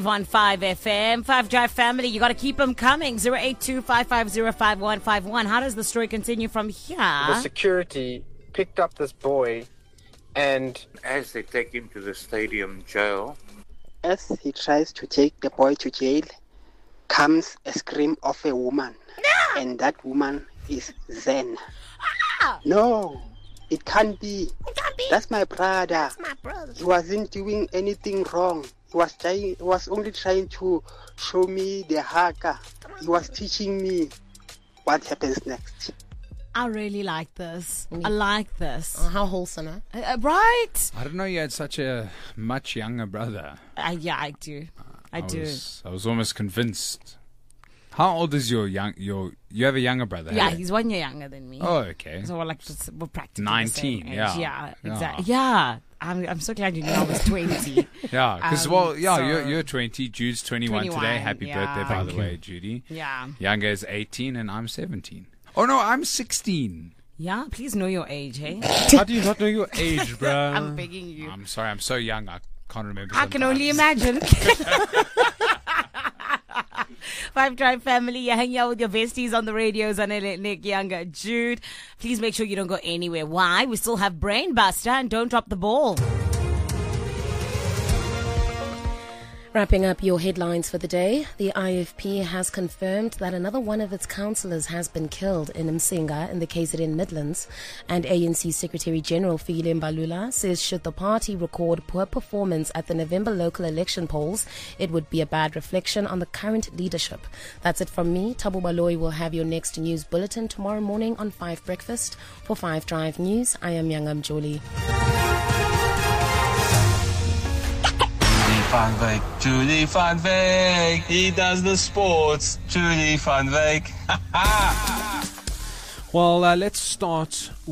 On 5 FM, 5 Drive family, you got to keep them coming. 082-550-5151. How does the story continue from here? The security picked up this boy, and as they take him to the stadium jail, as he tries to take the boy to jail, comes a scream of a woman. No! And that woman is Zen. Ah! No, it can't be. It can't be. That's my brother. That's my brother. He wasn't doing anything wrong. He was only trying to show me the haka. He was teaching me what happens next. I really like this. I like this. How wholesome, huh? Right? I didn't know you had such a much younger brother. Yeah, I do. I do. I was almost convinced. How old is you have a younger brother? Yeah, hey? he's 1 year younger than me. Oh, okay. So we're practically 19, the same age. yeah. Yeah, exactly. Yeah. I'm so glad you knew I was 20. Yeah, because so you're 20, Jude's 21 today. 21, Happy yeah. birthday, by the way, Judy. Yeah. Younger is 18 and I'm 17. Oh no, I'm 16. Yeah, please know your age, hey? How do you not know your age, bro? I'm begging you. I'm sorry, I'm so young, I can't remember. I can only imagine. 5 Drive family, you're hanging out with your besties on the radios. Anele, Nick, Younger, Jude. Please make sure you don't go anywhere. Why? We still have Brain Buster, and don't drop the ball. Wrapping up your headlines for the day, the IFP has confirmed that another one of its councillors has been killed in Msinga in the KZN Midlands, and ANC Secretary General Fikile Mbalula says should the party record poor performance at the November local election polls, it would be a bad reflection on the current leadership. That's it from me. Thabo Baloyi will have your next news bulletin tomorrow morning on 5 Breakfast. For 5 Drive News, I am Yangam Jolie. Julie van Wyk, he does the sports. Julie van Wyk. Well, let's start